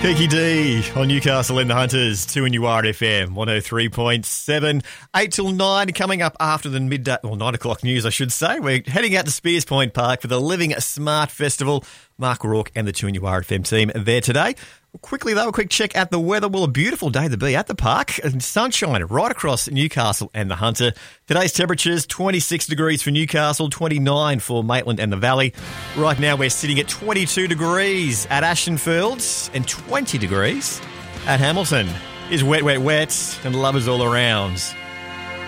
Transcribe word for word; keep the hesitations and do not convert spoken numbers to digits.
Kiki D on Newcastle and the Hunters, two and you are at F M, one oh three point seven, eight till nine, coming up after the midday, or nine o'clock news, I should say. We're heading out to Spears Point Park for the Living Smart Festival. Mark Rourke and the two and you are at F M team are there today. Quickly though, a quick check at the weather. Well, a beautiful day to be at the park and sunshine right across Newcastle and the Hunter. Today's temperatures, twenty-six degrees for Newcastle, twenty-nine for Maitland and the Valley. Right now we're sitting at twenty-two degrees at Ashenfields and twenty degrees at Hamilton. It's wet, wet, wet and lovers all around.